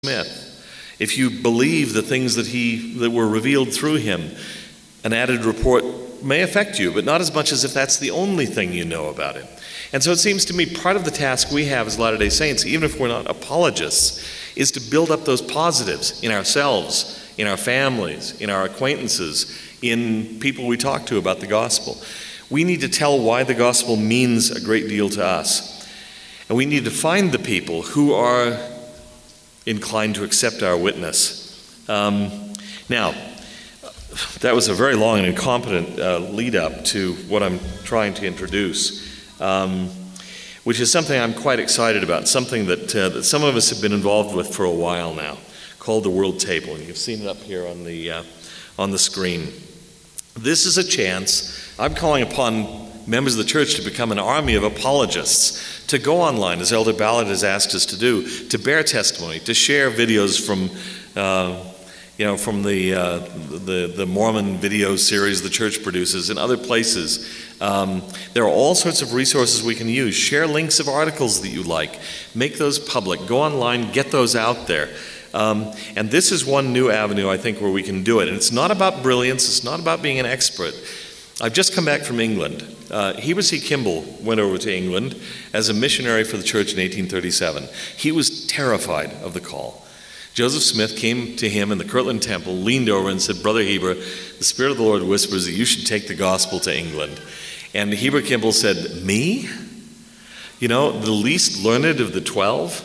Smith, if you believe the things that were revealed through him, an added report may affect you, but not as much as if that's the only thing you know about him. And so it seems to me part of the task we have as Latter-day Saints, even if we're not apologists, is to build up those positives in ourselves, in our families, in our acquaintances, in people we talk to about the gospel. We need to tell why the gospel means a great deal to us. And we need to find the people who are inclined to accept our witness. Now, that was a very long and incompetent lead up to what I'm trying to introduce, which is something I'm quite excited about, something that some of us have been involved with for a while now, called the World Table, and you've seen it up here on the screen. This is a chance. I'm calling upon members of the church to become an army of apologists, to go online, as Elder Ballard has asked us to do, to bear testimony, to share videos from the Mormon video series the church produces and other places. There are all sorts of resources we can use. Share links of articles that you like. Make those public. Go online, get those out there. And this is one new avenue, I think, where we can do it. And it's not about brilliance. It's not about being an expert. I've just come back from England. Heber C. Kimball went over to England as a missionary for the church in 1837. He was terrified of the call. Joseph Smith came to him in the Kirtland Temple, leaned over and said, "Brother Heber, the Spirit of the Lord whispers that you should take the gospel to England." And Heber Kimball said, "Me? You know, the least learned of the 12?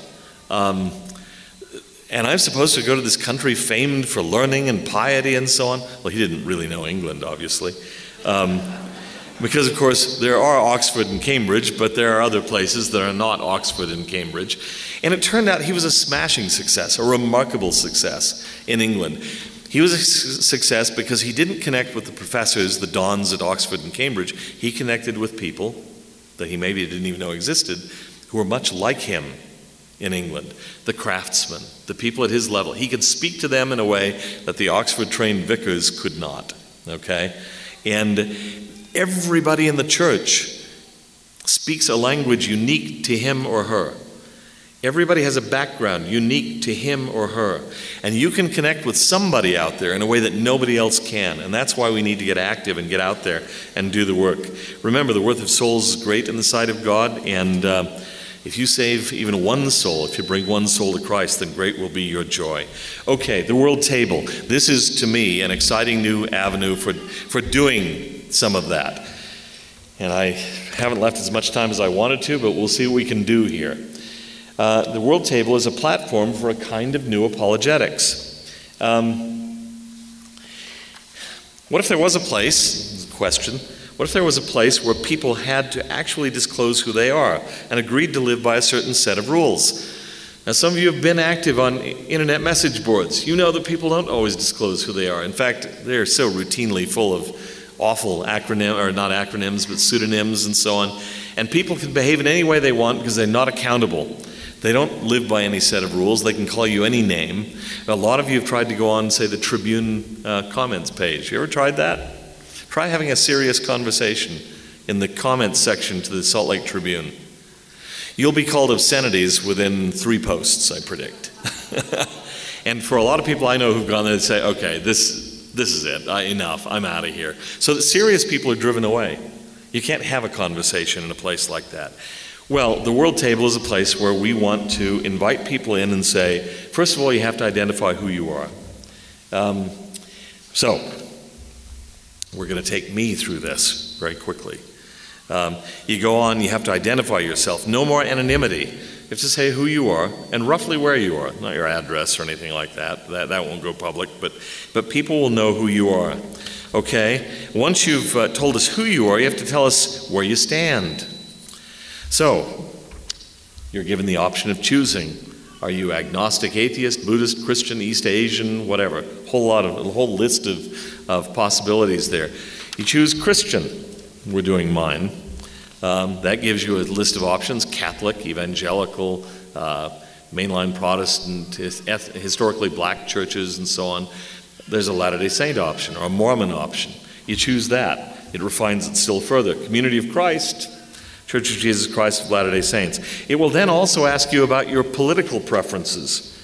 And I'm supposed to go to this country famed for learning and piety and so on?" Well, he didn't really know England, obviously. Because, of course, there are Oxford and Cambridge, but there are other places that are not Oxford and Cambridge. And it turned out he was a smashing success, a remarkable success in England. He was a success because he didn't connect with the professors, the dons at Oxford and Cambridge. He connected with people that he maybe didn't even know existed, who were much like him in England, the craftsmen, the people at his level. He could speak to them in a way that the Oxford-trained vicars could not, okay? And everybody in the church speaks a language unique to him or her. Everybody has a background unique to him or her. And you can connect with somebody out there in a way that nobody else can. And that's why we need to get active and get out there and do the work. Remember, the worth of souls is great in the sight of God. And if you save even one soul, if you bring one soul to Christ, then great will be your joy. Okay, the World Table. This is, to me, an exciting new avenue for doing some of that. And I haven't left as much time as I wanted to, but we'll see what we can do here. The World Table is a platform for a kind of new apologetics. What if there was a place, question, what if there was a place where people had to actually disclose who they are and agreed to live by a certain set of rules? Now, some of you have been active on internet message boards. You know that people don't always disclose who they are. In fact, they're so routinely full of awful not acronyms, but pseudonyms and so on. And people can behave in any way they want because they're not accountable. They don't live by any set of rules. They can call you any name. A lot of you have tried to go on, say, the Tribune comments page. You ever tried that? Try having a serious conversation in the comments section to the Salt Lake Tribune. You'll be called obscenities within 3 posts, I predict. And for a lot of people I know who've gone there and say, okay, this is it, enough, I'm out of here. So that serious people are driven away. You can't have a conversation in a place like that. Well, the World Table is a place where we want to invite people in and say, first of all, you have to identify who you are. So, we're going to take me through this very quickly. You go on, you have to identify yourself. No more anonymity. You have to say who you are and roughly where you are. Not your address or anything like that. That won't go public, but people will know who you are. Okay? Once you've told us who you are, you have to tell us where you stand. So, you're given the option of choosing. Are you agnostic, atheist, Buddhist, Christian, East Asian, whatever? A whole list of possibilities there. You choose Christian. We're doing mine. That gives you a list of options: Catholic, evangelical, mainline Protestant, historically black churches, and so on. There's a Latter-day Saint option or a Mormon option. You choose that. It refines it still further. Community of Christ, Church of Jesus Christ of Latter-day Saints. It will then also ask you about your political preferences.